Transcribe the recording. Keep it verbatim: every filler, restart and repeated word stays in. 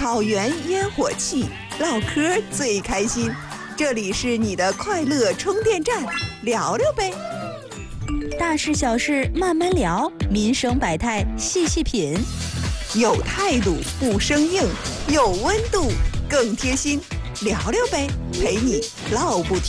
草原烟火气，唠嗑最开心。这里是你的快乐充电站，聊聊呗。 大事小事慢慢聊，民生百态细细品， 有态度不生硬，有温度更贴心。聊聊呗，陪你唠不停。